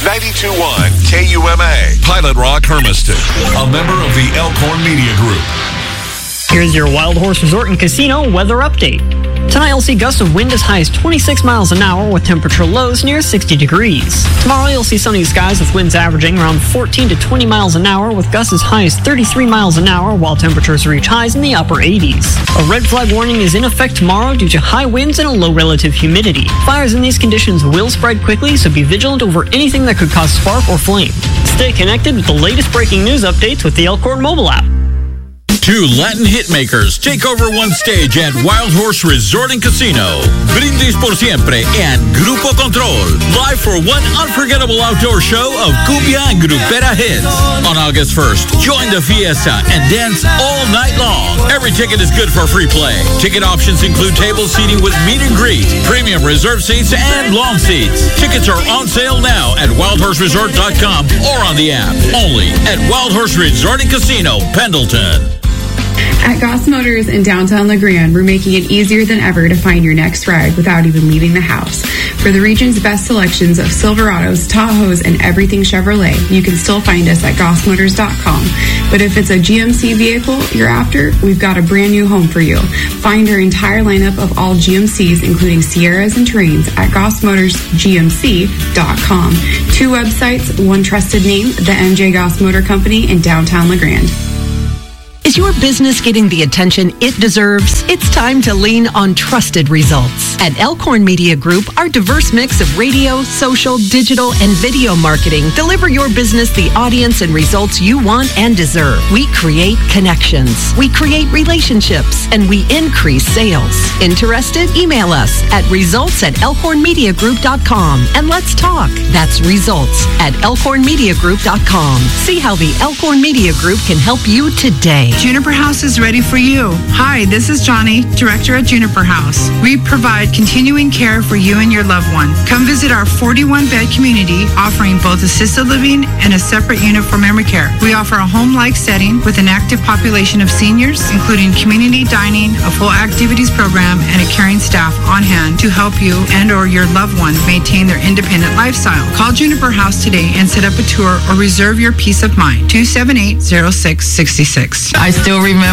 92.1 KUMA. Pilot Rock Hermiston, a member of the Elkhorn Media Group. Here's your Wild Horse Resort and Casino weather update. Tonight you'll see gusts of wind as high as 26 miles an hour with temperature lows near 60 degrees. Tomorrow you'll see sunny skies with winds averaging around 14 to 20 miles an hour with gusts as high as 33 miles an hour while temperatures reach highs in the upper 80s. A red flag warning is in effect tomorrow due to high winds and a low relative humidity. Fires in these conditions will spread quickly, so be vigilant over anything that could cause spark or flame. Stay connected with the latest breaking news updates with the Elkhorn mobile app. Two Latin hitmakers take over one stage at Wild Horse Resort and Casino. Brindis por Siempre and Grupo Control. Live for one unforgettable outdoor show of cumbia and grupera hits. On August 1st, join the fiesta and dance all night long. Every ticket is good for free play. Ticket options include table seating with meet and greet, premium reserved seats, and long seats. Tickets are on sale now at wildhorseresort.com or on the app. Only at Wild Horse Resort and Casino, Pendleton. At Goss Motors in downtown LeGrand, we're making it easier than ever to find your next ride without even leaving the house. For the region's best selections of Silverados, Tahoes, and everything Chevrolet, you can still find us at gossmotors.com. But if it's a GMC vehicle you're after, we've got a brand new home for you. Find our entire lineup of all GMCs, including Sierras and Terrains, at gossmotorsgmc.com. 2 websites, 1 trusted name, the MJ Goss Motor Company in downtown LeGrand. Is your business getting the attention it deserves? It's time to lean on trusted results. At Elkhorn Media Group, our diverse mix of radio, social, digital, and video marketing deliver your business the audience and results you want and deserve. We create connections, we create relationships, and we increase sales. Interested? Email us at results@elkhornmediagroup.com and let's talk. That's results@elkhornmediagroup.com. See how the Elkhorn Media Group can help you today. Juniper House is ready for you. Hi, this is Johnny, Director at Juniper House. We provide continuing care for you and your loved one. Come visit our 41-bed community offering both assisted living and a separate unit for memory care. We offer a home-like setting with an active population of seniors, including community dining, a full activities program, and a caring staff on hand to help you and or your loved one maintain their independent lifestyle. Call Juniper House today and set up a tour or reserve your peace of mind. 278-0666. I still remember